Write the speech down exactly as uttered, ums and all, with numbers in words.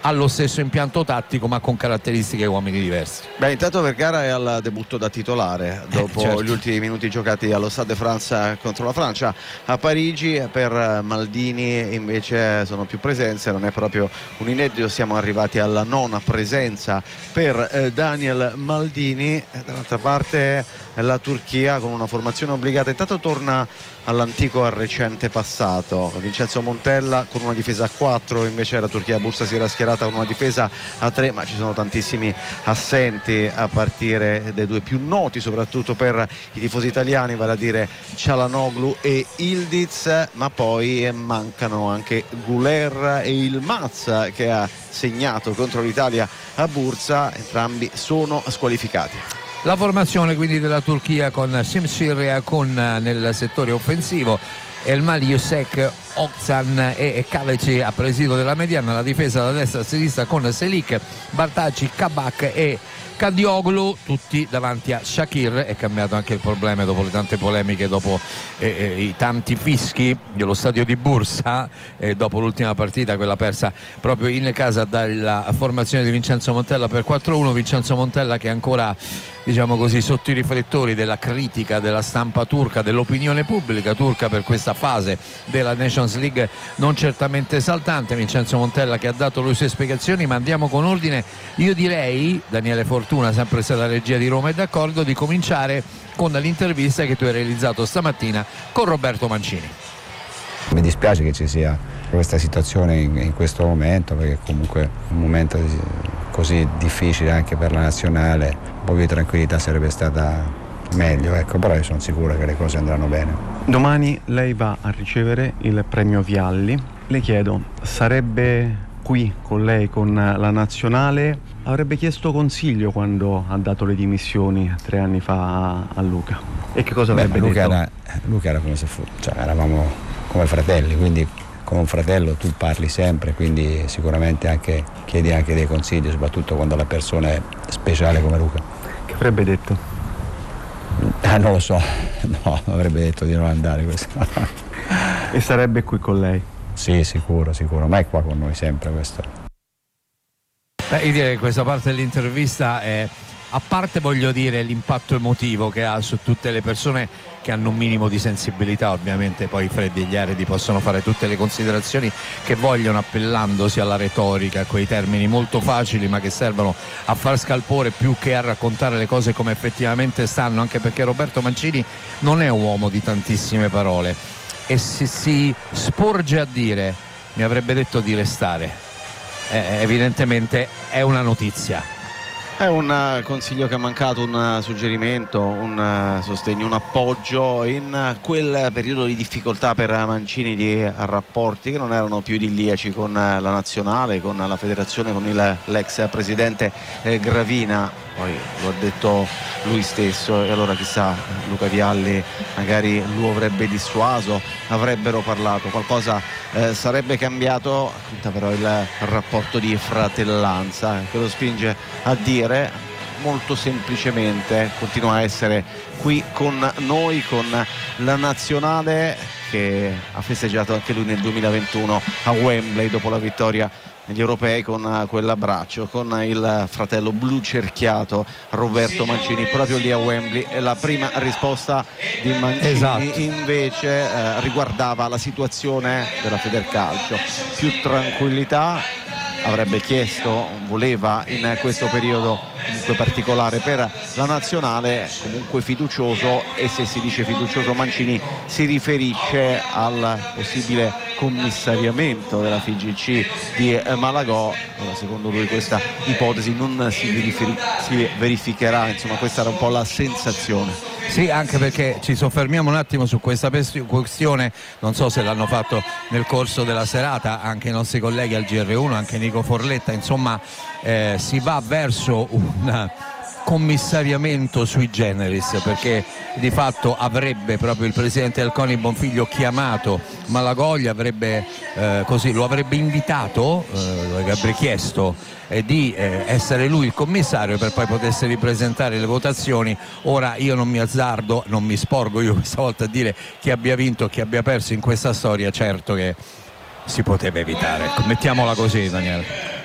allo stesso impianto tattico ma con caratteristiche e uomini diversi. Beh, intanto Vergara è al debutto da titolare dopo eh, certo. gli ultimi minuti giocati allo Stade de France contro la Francia a Parigi. Per Maldini invece sono più presenze, non è proprio un inedito, siamo arrivati alla nona presenza per eh, Daniel Maldini. Dall'altra parte la Turchia con una formazione obbligata, intanto torna all'antico e al recente passato. Vincenzo Montella con una difesa a quattro, invece la Turchia Bursa si era schierata con una difesa a tre, ma ci sono tantissimi assenti a partire dai due più noti soprattutto per i tifosi italiani, vale a dire Çalhanoğlu e Ildiz, ma poi mancano anche Güler e Yılmaz che ha segnato contro l'Italia a Bursa, entrambi sono squalificati. La formazione quindi della Turchia con Şimşir con nel settore offensivo Elmalı Yüksek, Oğuzhan e Kaleci a presidio della mediana, la difesa da destra a sinistra con Selik, Bartacci, Kabak e Kadioglu, tutti davanti a Shakir. È cambiato anche il problema dopo le tante polemiche, dopo eh, eh, i tanti fischi dello stadio di Bursa, eh, dopo l'ultima partita, quella persa proprio in casa dalla formazione di Vincenzo Montella per quattro uno. Vincenzo Montella che è ancora, diciamo così, sotto i riflettori della critica della stampa turca, dell'opinione pubblica turca per questa fase della Nations League non certamente esaltante. Vincenzo Montella che ha dato le sue spiegazioni, ma andiamo con ordine. Io direi, Daniele Fortuna, sempre se la regia di Roma è d'accordo, di cominciare con l'intervista che tu hai realizzato stamattina con Roberto Mancini. Mi dispiace che ci sia questa situazione in, in questo momento, perché comunque è un momento così difficile anche per la nazionale, un po' di tranquillità sarebbe stata meglio, ecco, però io sono sicuro che le cose andranno bene. Domani lei va a ricevere il premio Vialli. Le chiedo, sarebbe qui con lei, con la nazionale, avrebbe chiesto consiglio quando ha dato le dimissioni tre anni fa a Luca? E che cosa avrebbe Beh, Luca detto? Era, Luca era come se fu, cioè eravamo come fratelli, quindi come un fratello tu parli sempre, quindi sicuramente anche chiedi anche dei consigli, soprattutto quando la persona è speciale come Luca. Che avrebbe detto? Ah, non lo so, no, avrebbe detto di non andare questo. E sarebbe qui con lei? Sì, sicuro, sicuro, ma è qua con noi sempre questo. Beh, io direi che questa parte dell'intervista è, a parte voglio dire l'impatto emotivo che ha su tutte le persone che hanno un minimo di sensibilità, ovviamente poi i freddi e gli aridi possono fare tutte le considerazioni che vogliono, appellandosi alla retorica, a quei termini molto facili ma che servono a far scalpore più che a raccontare le cose come effettivamente stanno, anche perché Roberto Mancini non è un uomo di tantissime parole e se si sporge a dire mi avrebbe detto di restare, eh, evidentemente è una notizia. È un consiglio che è mancato, un suggerimento, un sostegno, un appoggio in quel periodo di difficoltà per Mancini, di rapporti che non erano più idilliaci con la nazionale, con la federazione, con il, l'ex presidente Gravina. Poi lo ha detto lui stesso e allora chissà, Luca Vialli magari lo avrebbe dissuaso, avrebbero parlato, qualcosa eh, sarebbe cambiato, conta però il rapporto di fratellanza che lo spinge a dire molto semplicemente continua a essere qui con noi, con la nazionale che ha festeggiato anche lui nel duemilaventuno a Wembley dopo la vittoria negli europei con quell'abbraccio con il fratello blu cerchiato Roberto Mancini proprio lì a Wembley. E la prima risposta di Mancini esatto. invece eh, riguardava la situazione della Federcalcio, più tranquillità avrebbe chiesto, voleva in questo periodo comunque particolare per la nazionale, comunque fiducioso, e se si dice fiducioso Mancini si riferisce al possibile commissariamento della F I G C di Malagò. Allora, secondo lui questa ipotesi non si, verific- si verificherà, insomma questa era un po' la sensazione. Sì, anche perché ci soffermiamo un attimo su questa questione, non so se l'hanno fatto nel corso della serata anche i nostri colleghi al G R uno, anche Nico Forletta, insomma eh, si va verso un commissariamento sui generis, perché di fatto avrebbe proprio il presidente del CONI Bonfiglio chiamato Malagò, gli avrebbe eh, così, lo avrebbe invitato, eh, lo avrebbe chiesto eh, di eh, essere lui il commissario per poi potersi ripresentare le votazioni. Ora io non mi azzardo, non mi sporgo io questa volta a dire chi abbia vinto o chi abbia perso in questa storia, certo che si poteva evitare, mettiamola così, Daniele.